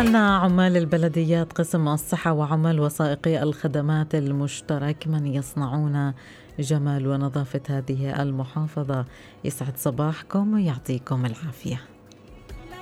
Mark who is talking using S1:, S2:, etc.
S1: حالنا عمال البلديات قسم الصحة وعمال وثائقي الخدمات المشترك من يصنعون جمال ونظافة هذه المحافظة. يسعد صباحكم ويعطيكم العافية.